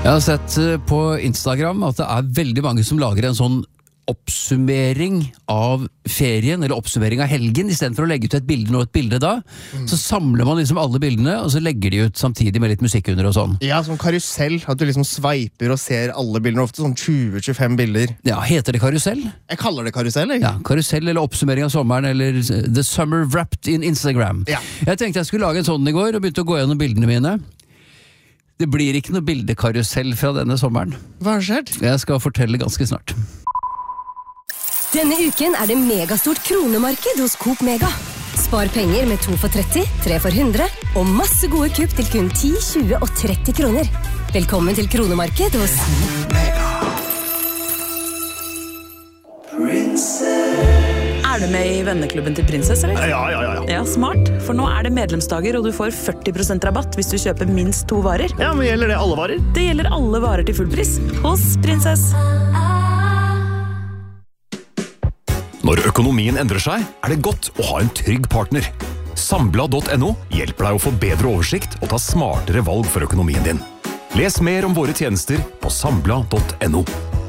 Jeg har sett på Instagram at det veldig mange som lager en sånn oppsummering av ferien, eller oppsummering av helgen, I stedet for å legge ut et bilde nå, et bilde da, så samler man liksom alle bildene, og så legger de ut samtidig med litt musikk under og sånn. Ja, sånn karusell, at du liksom sveiper og ser alle bildene, ofte sånn 20-25 bilder. Ja, heter det karusell? Jeg kaller det karusell, jeg. Ja, karusell eller oppsummering av sommeren, eller The Summer Wrapped in Instagram. Ja. Jeg tenkte jeg skulle lage en sånn I går, og begynte å gå gjennom bildene mine. Det blir ikke noe bildekarusell fra denne sommeren. Hva har skjedd? Jeg skal fortelle ganske snart. Denne uken det megastort kronemarked hos Coop Mega. Spar penger med 2 for 30, 3 for 100 og masse gode kupp til kun 10, 20 og 30 kroner. Velkommen til kronemarked hos Coop Mega. Du med I venneklubben til Princess, eller? Ja. Ja, smart. For nå det medlemsdager, og du får 40% rabatt hvis du kjøper minst 2 varer. Ja, men gjelder det alle varer? Det gjelder alle varer til full pris. Hos Princess. Når økonomien endrer seg, det godt å ha en trygg partner. Sambla.no hjelper deg å få bedre oversikt og ta smartere valg for økonomien din. Les mer om våre tjenester på sambla.no.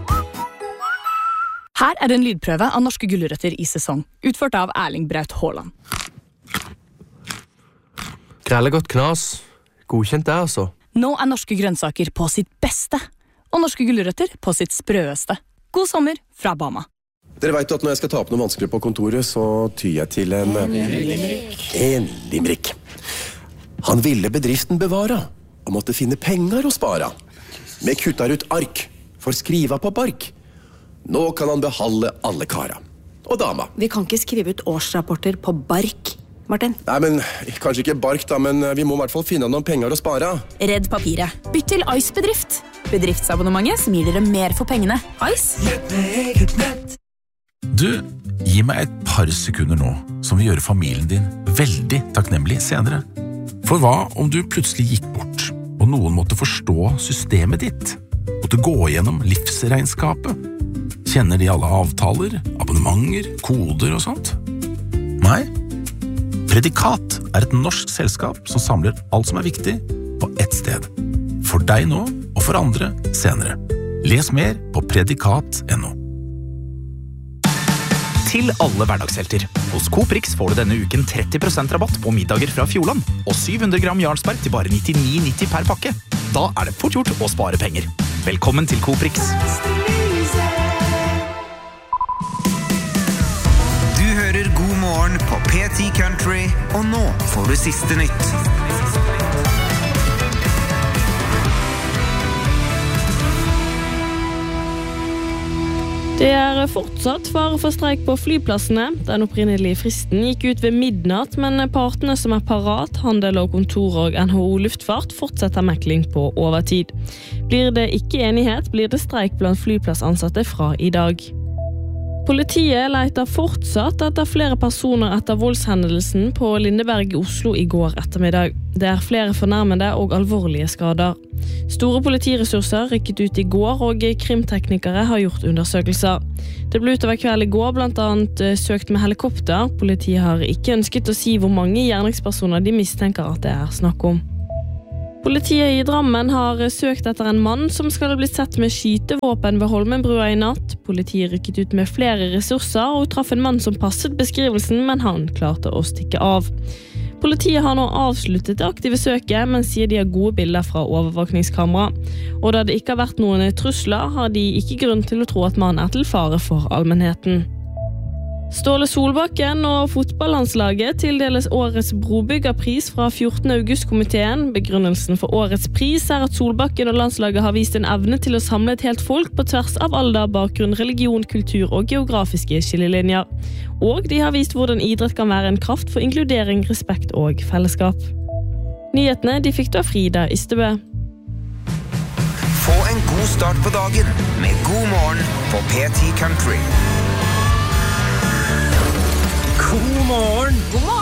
Her det en lydprøve av norske gulrøtter I sesong, utført av Erling Braut Haaland. Grellegodt knas. Godkjent det, altså. Nå norske grønnsaker på sitt beste, og norske gulrøtter på sitt sprøeste. God sommer fra Bama. Dere vet at når jeg skal ta opp noe vanskelig på kontoret, så tyr jeg til en limerick. Han ville bedriften bevare, og måtte finne penger å spare. Vi kuttar ut ark, for skriva på bark. Nå kan han beholde alle kara. Og dama. Vi kan ikke skrive ut årsrapporter på bark, Martin. Nei, men kanskje ikke bark da, men vi må I hvert fall finne noen penger å spare. Redd papiret. Bytt til Ice Bedrift. Bedriftsabonnementet som gir dere mer for pengene. Ice. Du, gi meg et par sekunder nå, som vil gjøre familien din veldig takknemlig senere. For hva om du plutselig gikk bort, og noen måtte forstå systemet ditt? Måtte gå gjennom livsregnskapet? Kjenner de alle avtaler, abonnementer, koder og sånt? Nei. Predikat et norsk selskap som samler alt som viktig på ett sted. For deg nå, og for andre senere. Les mer på predikat.no. Til alle hverdagshelter. Hos Coop Rix får du denne uken 30% rabatt på middager fra Fjordland, og 700 gram Jarlsberg til bare 99,90 per pakke. Da det fort gjort å spare penger. Velkommen til Coop Rix. Du hører God morgen på P10 Country, og nå får du siste nytt. Det fortsatt fare for streik på flyplassene. Den opprinnelige fristen gikk ut ved midnatt, men partene som parat, handel og kontor og NHO Luftfart fortsetter mekling på overtid. Blir det ikke enighet, blir det streik blant flyplassansatte fra I dag. Politiet leter fortsatt etter flere personer etter voldshendelsen på Lindeberg I Oslo I går ettermiddag. Det flere fornærmede og alvorlige skader. Store politiressurser rykket ut I går, og krimteknikere har gjort undersøkelser. Det ble utover kveld I går blant annet søkt med helikopter. Politiet har ikke ønsket å si hvor mange gjerningspersoner de mistenker at det snakk om. Politiet I Drammen har søkt etter en mann som skal ha blitt sett med skytevåpen ved Holmenbrua I natt. Politiet rykket ut med flere ressurser og traff en mann som passet beskrivelsen, men han klarte å stikke av. Politiet har nå avsluttet det aktive søket, men sier de har gode bilder fra overvåkningskamera. Og da det ikke har vært noen trusler, har de ikke grunn til å tro at mannen til fare for allmennheten. Ståle Solbakken og fotballandslaget tildeles årets brobyggerpris fra 14. august-komiteen. Begrunnelsen for årets pris at Solbakken og landslaget har vist en evne til å samle et helt folk på tvers av alder, bakgrunn, religion, kultur og geografiske skillelinjer. Og de har vist hvordan idrett kan være en kraft for inkludering, respekt og fellesskap. Nyhetene de fikk da Frida Ystebø. Få en god start på dagen med God morgen på P10 Country. God morgen! God morgen!